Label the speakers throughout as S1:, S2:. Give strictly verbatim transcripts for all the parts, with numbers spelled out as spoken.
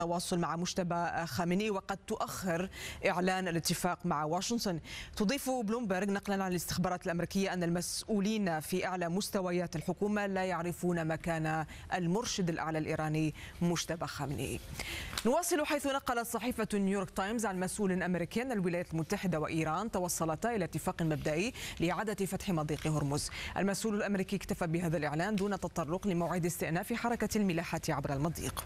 S1: التواصل مع مجتبى خامنئي وقد تؤخر إعلان الاتفاق مع واشنطن. تضيف بلومبرغ نقلا عن الاستخبارات الأمريكية أن المسؤولين في أعلى مستويات الحكومة لا يعرفون مكان المرشد الأعلى الإيراني مجتبى خامنئي. نواصل حيث نقلت صحيفة نيويورك تايمز عن مسؤول أمريكي أن الولايات المتحدة وإيران توصلتا إلى اتفاق مبدئي لإعادة فتح مضيق هرمز. المسؤول الأمريكي اكتفى بهذا الإعلان دون تطرق لموعد استئناف حركة الملاحة عبر المضيق.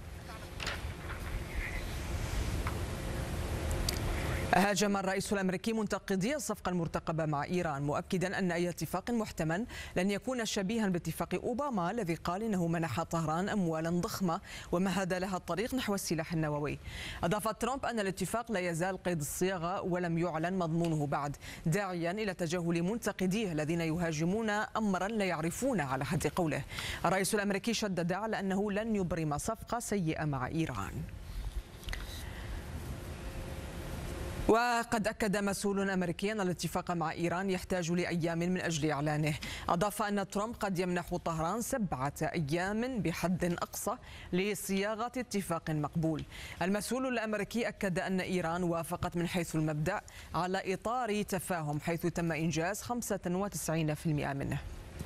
S1: هاجم الرئيس الأمريكي منتقدي الصفقة المرتقبة مع إيران، مؤكدا أن أي اتفاق محتمل لن يكون شبيها باتفاق أوباما الذي قال إنه منح طهران أموالا ضخمة ومهد لها الطريق نحو السلاح النووي. أضاف ترامب أن الاتفاق لا يزال قيد الصياغة ولم يعلن مضمونه بعد، داعيا إلى تجاهل منتقديه الذين يهاجمون أمرا لا يعرفون على حد قوله. الرئيس الأمريكي شدد على أنه لن يبرم صفقة سيئة مع إيران. وقد أكد مسؤول أمريكي أن الاتفاق مع إيران يحتاج لأيام من أجل إعلانه. أضاف أن ترامب قد يمنح طهران سبعة أيام بحد أقصى لصياغة اتفاق مقبول. المسؤول الأمريكي أكد أن إيران وافقت من حيث المبدأ على إطار تفاهم حيث تم إنجاز خمسة وتسعين بالمئة منه.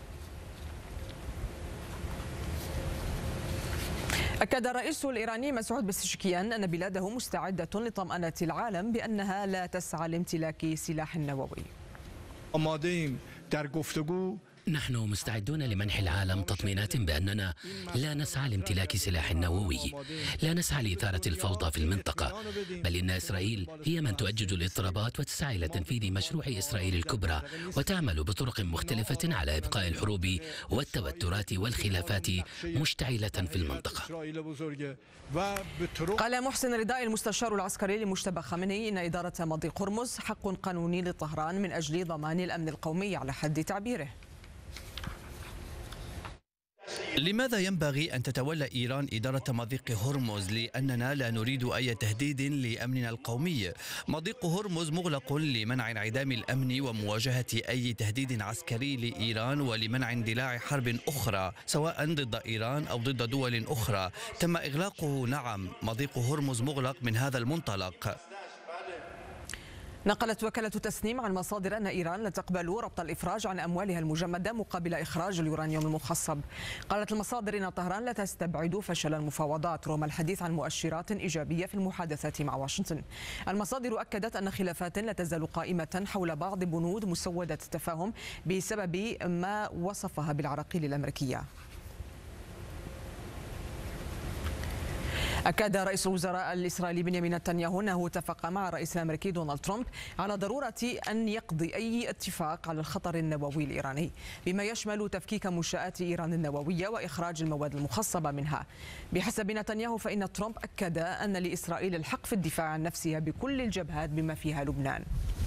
S1: أكد الرئيس الإيراني مسعود بسشكيان أن بلاده مستعدة لطمأنة العالم بأنها لا تسعى لامتلاك سلاح نووي.
S2: نحن مستعدون لمنح العالم تطمينات بأننا لا نسعى لامتلاك سلاح نووي، لا نسعى لإثارة الفوضى في المنطقة، بل إن إسرائيل هي من تؤجج الاضطرابات وتسعى إلى تنفيذ مشروع إسرائيل الكبرى وتعمل بطرق مختلفة على إبقاء الحروب والتوترات والخلافات مشتعلة في المنطقة.
S1: قال محسن رضائي المستشار العسكري لمجتبى خامنئي إن إدارة مضيق هرمز حق قانوني لطهران من أجل ضمان الأمن القومي على حد تعبيره.
S3: لماذا ينبغي أن تتولى إيران إدارة مضيق هرمز؟ لأننا لا نريد أي تهديد لأمننا القومي. مضيق هرمز مغلق لمنع انعدام الأمن ومواجهة أي تهديد عسكري لإيران ولمنع اندلاع حرب أخرى سواء ضد إيران أو ضد دول أخرى. تم إغلاقه، نعم، مضيق هرمز مغلق من هذا المنطلق.
S1: نقلت وكالة تسنيم عن مصادر أن إيران لا تقبل ربط الإفراج عن أموالها المجمدة مقابل إخراج اليورانيوم المخصب. قالت المصادر إن طهران لا تستبعد فشل المفاوضات رغم الحديث عن مؤشرات إيجابية في المحادثات مع واشنطن. المصادر أكدت أن خلافات لا تزال قائمة حول بعض بنود مسودة التفاهم بسبب ما وصفها بالعراقيل الأمريكية. أكد رئيس الوزراء الإسرائيلي بنيامين نتنياهو أنه اتفق مع الرئيس الأمريكي دونالد ترامب على ضرورة أن يقضي أي اتفاق على الخطر النووي الإيراني بما يشمل تفكيك منشآت إيران النووية وإخراج المواد المخصبة منها. بحسب نتنياهو فإن ترامب أكد أن لإسرائيل الحق في الدفاع عن نفسها بكل الجبهات بما فيها لبنان.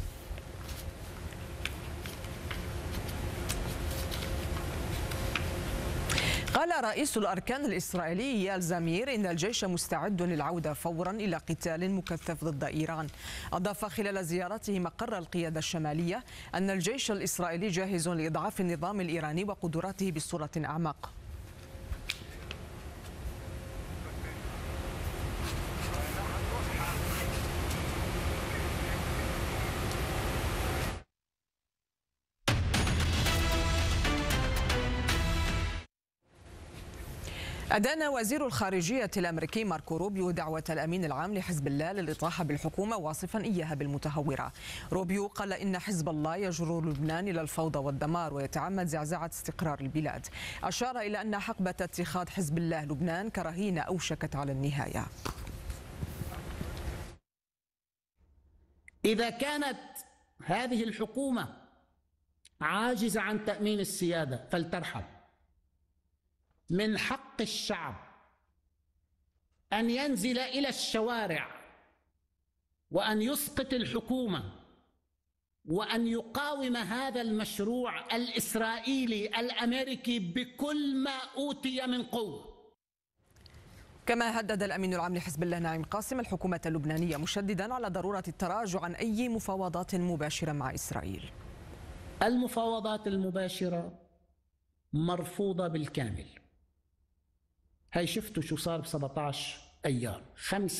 S1: قال رئيس الأركان الإسرائيلي يال زمير إن الجيش مستعد للعودة فورا إلى قتال مكثف ضد إيران. أضاف خلال زيارته مقر القيادة الشمالية أن الجيش الإسرائيلي جاهز لإضعاف النظام الإيراني وقدراته بصورة أعمق. أدان وزير الخارجية الأمريكي ماركو روبيو دعوة الأمين العام لحزب الله للإطاحة بالحكومة واصفا إياها بالمتهورة. روبيو قال إن حزب الله يجر لبنان إلى الفوضى والدمار ويتعمد زعزعة استقرار البلاد. أشار إلى أن حقبة اتخاذ حزب الله لبنان كرهينة أوشكت على النهاية.
S4: إذا كانت هذه الحكومة عاجزة عن تأمين السيادة فلترحل. من حق الشعب أن ينزل إلى الشوارع وأن يسقط الحكومة وأن يقاوم هذا المشروع الإسرائيلي الأمريكي بكل ما أوتي من قوة.
S1: كما هدد الأمين العام لحزب الله نعيم قاسم الحكومة اللبنانية مشددا على ضرورة التراجع عن أي مفاوضات مباشرة مع إسرائيل.
S4: المفاوضات المباشرة مرفوضة بالكامل. هاي شفتوا شو صار ب سبعة عشر أيار، خمس